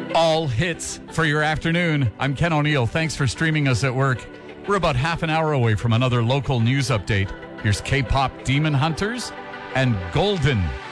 All hits for your afternoon. I'm Ken O'Neill. Thanks for streaming us at work. We're about half an hour away from another local news update. Here's K-pop Demon Hunters and Golden.